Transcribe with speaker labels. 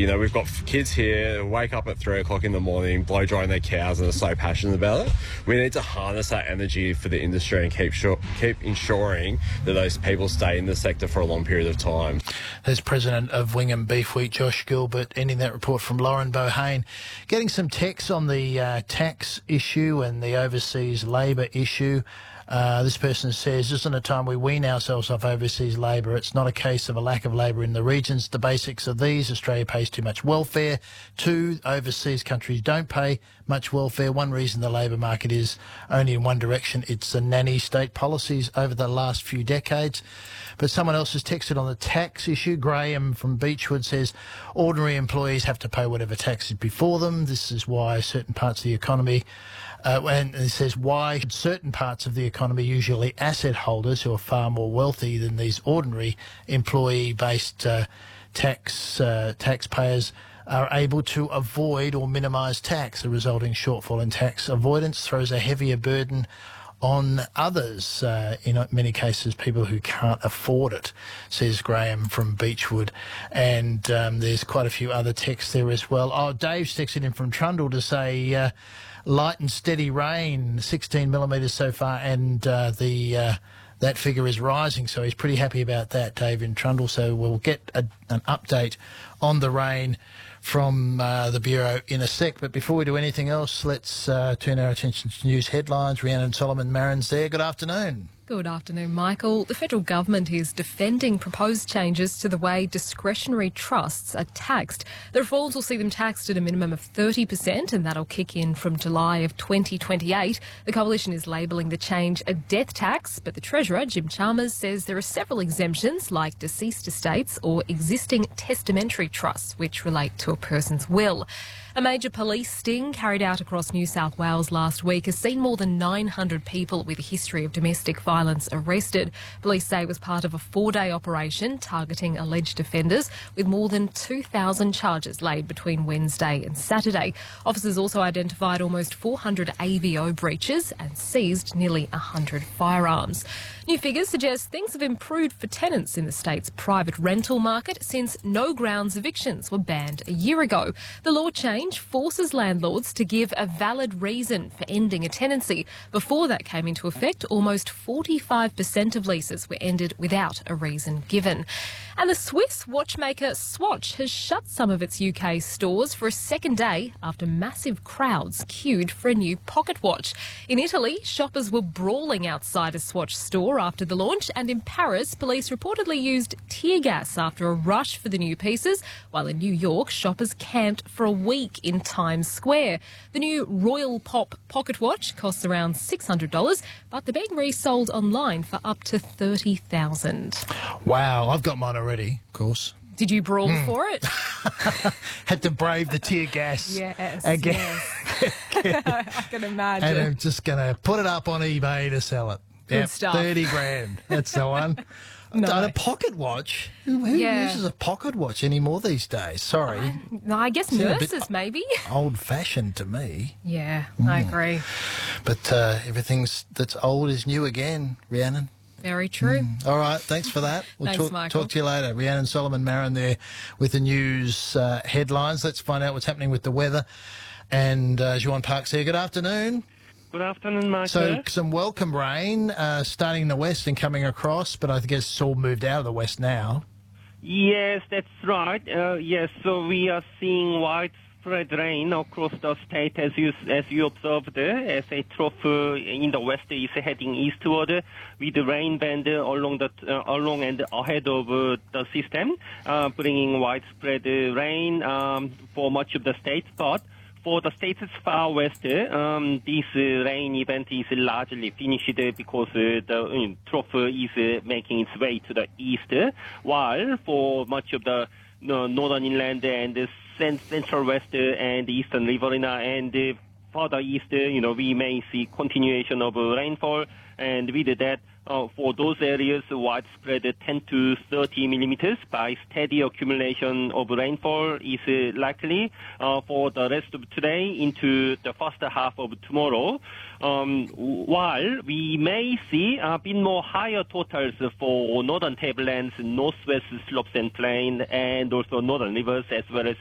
Speaker 1: You know, we've got kids here who wake up at 3 o'clock in the morning, blow drying their cows, and are so passionate about it. We need to harness that energy for the industry and keep ensuring that those people stay in the sector for a long period of time.
Speaker 2: There's President of Wingham Beef Wheat, Josh Gilbert, ending that report from Lauren Bohane. Getting some texts on the tax issue and the overseas labour issue. This person says, isn't it time we wean ourselves off overseas labour? It's not a case of a lack of labour in the regions. The basics are these: Australia pays too much welfare. 2, overseas countries don't pay much welfare. One reason the labour market is only in one direction, it's the nanny state policies over the last few decades. But someone else has texted on the tax issue. Graham from Beechwood says, ordinary employees have to pay whatever tax is before them. This is why certain parts of the economy and it says, why should certain parts of the economy, usually asset holders who are far more wealthy than these ordinary employee-based taxpayers, are able to avoid or minimise tax? The resulting shortfall in tax avoidance throws a heavier burden on others, in many cases people who can't afford it, says Graham from Beechwood. And there's quite a few other texts there as well. Oh, Dave's texted in from Trundle to say light and steady rain, 16 millimetres so far, and that figure is rising, so he's pretty happy about that, Dave in Trundle. So we'll get an update on the rain from the Bureau in a sec. But before we do anything else, let's turn our attention to news headlines. Rhiannon Solomon-Marin's there. Good afternoon.
Speaker 3: Good afternoon, Michael. The federal government is defending proposed changes to the way discretionary trusts are taxed. The reforms will see them taxed at a minimum of 30%, and that'll kick in from July of 2028. The coalition is labelling the change a death tax, but the Treasurer, Jim Chalmers, says there are several exemptions, like deceased estates or existing testamentary trusts, which relate to a person's will. A major police sting carried out across New South Wales last week has seen more than 900 people with a history of domestic violence arrested. Police say it was part of a 4-day operation targeting alleged offenders, with more than 2,000 charges laid between Wednesday and Saturday. Officers also identified almost 400 AVO breaches and seized nearly 100 firearms. New figures suggest things have improved for tenants in the state's private rental market since no grounds evictions were banned a year ago. The law change forces landlords to give a valid reason for ending a tenancy. Before that came into effect, almost 45% of leases were ended without a reason given. And the Swiss watchmaker Swatch has shut some of its UK stores for a second day after massive crowds queued for a new pocket watch. In Italy, shoppers were brawling outside a Swatch store after the launch, and in Paris, police reportedly used tear gas after a rush for the new pieces, while in New York, shoppers camped for a week in Times Square. The new Royal Pop pocket watch costs around $600, but they're being resold online for up to $30,000.
Speaker 2: Wow, I've got mine already, of course.
Speaker 3: Did you brawl for it?
Speaker 2: Had to brave the tear gas.
Speaker 3: Yes,
Speaker 2: again.
Speaker 3: yes. I can imagine.
Speaker 2: And I'm just going to put it up on eBay to sell it.
Speaker 3: Good stuff.
Speaker 2: 30 grand. That's the one.
Speaker 3: No.
Speaker 2: A pocket watch? Who uses a pocket watch anymore these days? Sorry.
Speaker 3: No, I guess nurses, maybe.
Speaker 2: Old-fashioned to me.
Speaker 3: Yeah, I agree.
Speaker 2: But everything that's old is new again, Rhiannon.
Speaker 3: Very true.
Speaker 2: All right, thanks for that. We'll
Speaker 3: Thanks, Michael.
Speaker 2: talk to you later. Rhiannon Solomon-Marin there with the news headlines. Let's find out what's happening with the weather. And Juan Park's here. Good afternoon.
Speaker 4: Good afternoon, Michael.
Speaker 2: So some welcome rain starting in the west and coming across, but I guess it's all moved out of the west now.
Speaker 4: Yes, that's right. Yes, so we are seeing widespread rain across the state, as you observed, as a trough in the west is heading eastward, with the rain band along and ahead of the system, bringing widespread rain for much of the state. But for the state's far west, this rain event is largely finished because the trough is making its way to the east, while for much of the northern inland and the central west and eastern riverina and further east, we may see continuation of rainfall, and with that, for those areas, widespread 10 to 30 millimeters by steady accumulation of rainfall is likely for the rest of today into the first half of tomorrow. While we may see a bit more higher totals for northern tablelands, northwest slopes and plain, and also northern rivers, as well as